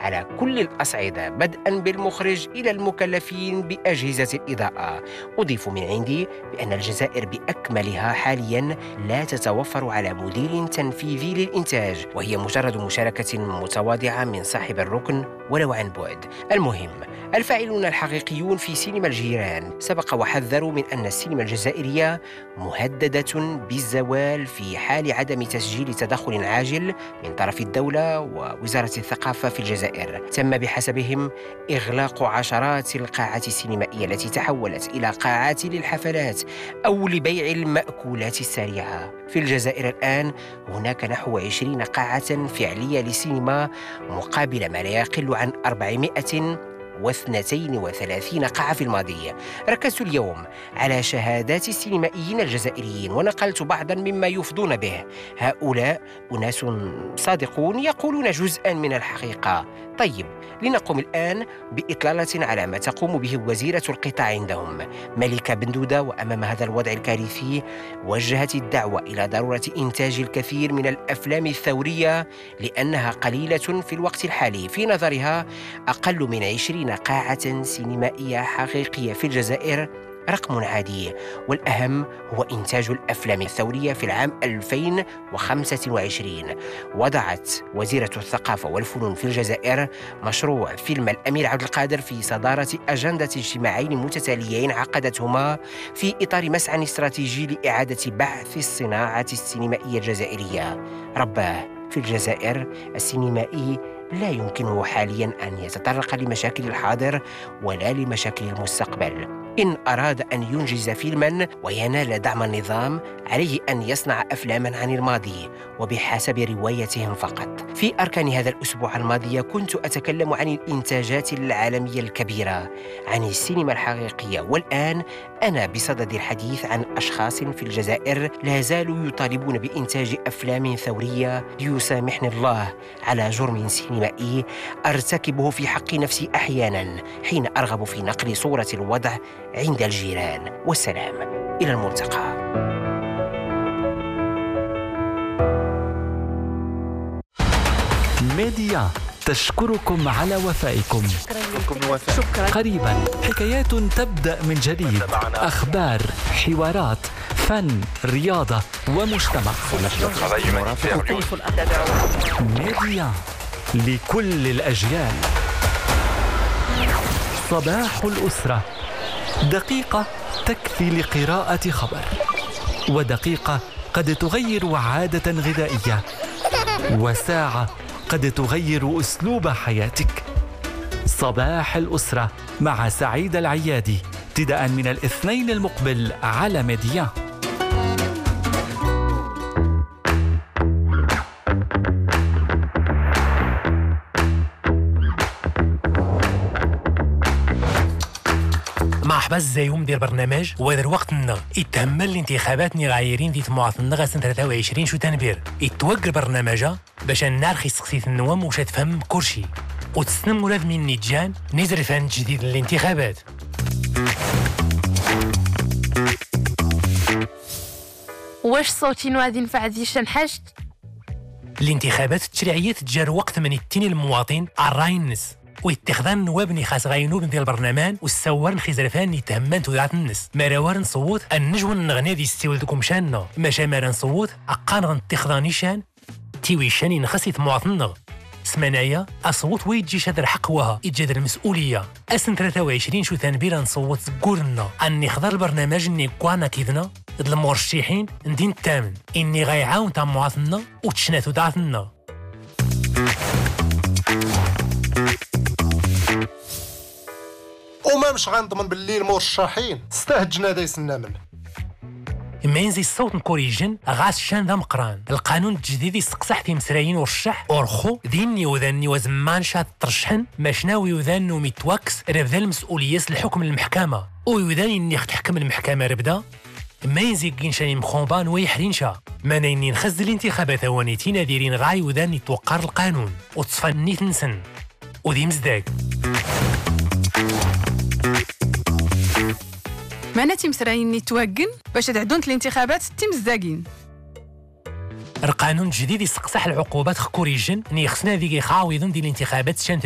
على كل الأصعدة بدءا بالمخرج إلى المكلفين بأجهزة الإضاءة. أضيف من عندي بأن الجزائر بأكملها حاليا لا تتوفر على مدير تنفيذي للإنتاج، وهي مجرد مشاركة متواضعة من صاحب الركن ولو عن بعد. المهم، الفاعلون الحقيقيون في سينما الجيران سبق وحذروا من أن السينما الجزائرية مهددة بالزوال في حال عدم تسجيل تدخل عاجل من طرف الدولة ووزارة الثقافة في الجزائر. تم بحسبهم إغلاق عشرات القاعات السينمائية التي تحولت إلى قاعات للحفلات أو لبيع المأكولات السريعة. في الجزائر الآن هناك نحو 20 قاعة فعلية للسينما مقابل ما لا يقل عن 432 قاعة في الماضي. ركزت اليوم على شهادات السينمائيين الجزائريين ونقلت بعضا مما يفضون به. هؤلاء أناس صادقون يقولون جزءا من الحقيقة. طيب، لنقوم الآن بإطلالة على ما تقوم به وزيرة القطاع عندهم ملكة بندودة. وأمام هذا الوضع الكارثي وجهت الدعوة إلى ضرورة إنتاج الكثير من الأفلام الثورية لأنها قليلة في الوقت الحالي. في نظرها أقل من 20 قاعة سينمائية حقيقية في الجزائر رقم عادي، والأهم هو إنتاج الأفلام الثورية. في العام 2025 وضعت وزيرة الثقافة والفنون في الجزائر مشروع فيلم الأمير عبد القادر في صدارة أجندة اجتماعين متتاليين عقدتهما في إطار مسعى استراتيجي لإعادة بعث الصناعة السينمائية الجزائرية. رباه، في الجزائر السينمائي لا يمكنه حاليا أن يتطرق لمشاكل الحاضر ولا لمشاكل المستقبل. إن أراد أن ينجز فيلما وينال دعم النظام عليه أن يصنع أفلاما عن الماضي وبحسب روايتهم فقط. في أركان هذا الأسبوع الماضي كنت أتكلم عن الإنتاجات العالمية الكبيرة، عن السينما الحقيقية، والآن أنا بصدد الحديث عن أشخاص في الجزائر لا زالوا يطالبون بإنتاج أفلام ثورية. يسامحني الله على جرم سينمائي أرتكبه في حق نفسي أحيانا حين أرغب في نقل صورة الوضع عند الجيران. والسلام، إلى الملتقى. ميديا تشكركم على وفائكم. شكرا. قريبا حكايات تبدأ من جديد، أخبار، حوارات، فن، رياضة ومجتمع. ميديا لكل الأجيال. صباح الأسرة، دقيقة تكفي لقراءة خبر، ودقيقة قد تغير عادة غذائية، وساعة قد تغير أسلوب حياتك. صباح الأسرة مع سعيد العيادي، ابتداء من الاثنين المقبل على ميديا. مرحبا الزايوم ديال البرنامج. وهذا الوقت يتهمل الانتخابات غايرين ديال مواطن سنة 23 شو تنبير يتوقع البرنامج باش نعرف يسقسيت النوام واش تفهم كلشي وتسلم ولاد مني جان نزر فان جديد للانتخابات. واش صوتي غادي ينفع ذي شنحشت؟ الانتخابات التشريعيه تجار وقت من يتيني المواطن الراي النس ويتخذان النواب خاص غاينوب ديال البرلمان والسوار نخيزرفان يتهمان تودعات النس ماراوار نصوت النجوى نغني دي استولدكم شان ماشا مارا نصوت اقان غنتخذاني شان تيوي شان ينخسيت مواطننا سمانايا اصوت ويجي شادر حق وها يتجادر المسؤوليه اسن 23 شو تنبير نصوت زكورنا اني خضر البرنامج اني كوانا كيدنا المرشحين ندين الثامن اني غايعاون تاع مواطننا وتشناتو دعتنا. وما مش غنضمن باللي المرشحين استهجنا دا يسنامن اما ينزي الصوت نكوريجن غاس شان ذا مقران القانون الجديد يسقسح في مسرايين ورشح ورخو ديني وذاني وزمان شاد ترشحن ماشناوي وذانو ميتواكس رفذا المسؤولية الحكم المحكمة ويذاني اني تحكم المحكمة ربدا ما ينزي كينشاني مخوبان ويحرين شا ما نيني نخز الانتخابات وانيتين ديرين غاي وذاني توقر القانون وتصفني تنسن وذي مزداق مانا تيمسراين نتواقن باش تعدون الانتخابات تيمزداقين. القانون الجديد يسقسح العقوبات خكوريجن ني خصنا ذيك خاويضن ديال الانتخابات شانت